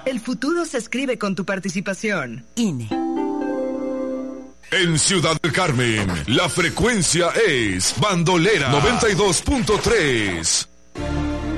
El futuro se escribe con tu participación. INE. En Ciudad del Carmen, la frecuencia es Bandolera 92.3.